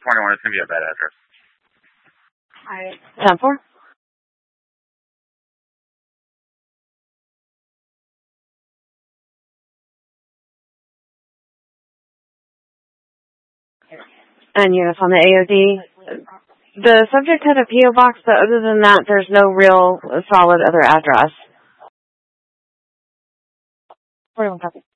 21 is going to be a bad address. Alright. 10-4. And units on the AOD. The subject had a P.O. box, but other than that, there's no real solid other address. 41 copy.